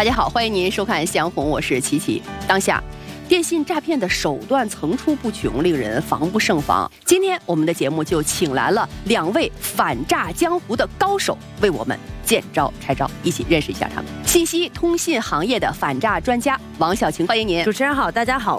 大家好，欢迎您收看《夕阳红》，我是琪琪。当下电信诈骗的手段层出不穷，令人防不胜防。今天我们的节目就请来了2位反诈江湖的高手，为我们见招拆招，一起认识一下他们。信息通信行业的反诈专家王晓晴，欢迎您。 主持人好，大家好，